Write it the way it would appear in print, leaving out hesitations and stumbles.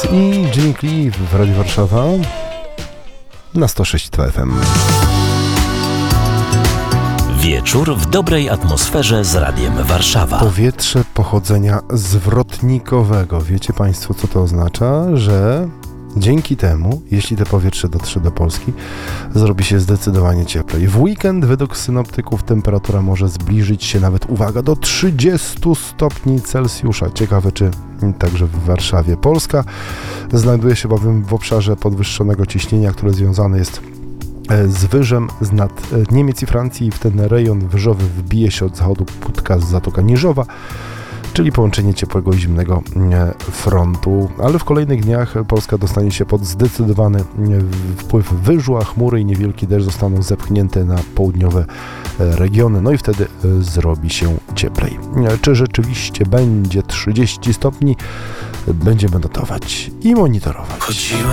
i Jimmy Cliff w Radiu Warszawa na 106.2 FM. Wieczór w dobrej atmosferze z Radiem Warszawa. Powietrze pochodzenia zwrotnikowego. Wiecie Państwo, co to oznacza? Że dzięki temu, jeśli to powietrze dotrze do Polski, zrobi się zdecydowanie cieplej. W weekend według synoptyków temperatura może zbliżyć się nawet, uwaga, do 30 stopni Celsjusza. Ciekawe, czy także w Warszawie. Polska znajduje się bowiem w obszarze podwyższonego ciśnienia, które związane jest z wyżem z nad Niemiec i Francji. W ten rejon wyżowy wbije się od zachodu płytka z Zatoka Niżowa, czyli połączenie ciepłego i zimnego frontu, ale w kolejnych dniach Polska dostanie się pod zdecydowany wpływ wyżu, a chmury i niewielki deszcz zostaną zepchnięte na południowe regiony, no i wtedy zrobi się cieplej. Czy rzeczywiście będzie 30 stopni? Będziemy notować i monitorować.